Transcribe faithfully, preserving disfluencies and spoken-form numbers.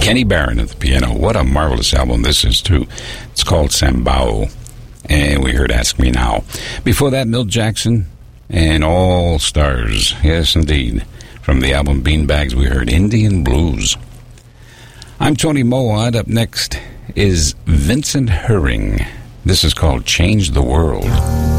Kenny Barron at the piano. What a marvelous album this is, too. It's called Sambao. And we heard Ask Me Now. Before that, Milt Jackson and All Stars. Yes, indeed. From the album Beanbags, we heard Indian Blues. I'm Tony Mowat. Up next is Vincent Herring. This is called Change the World.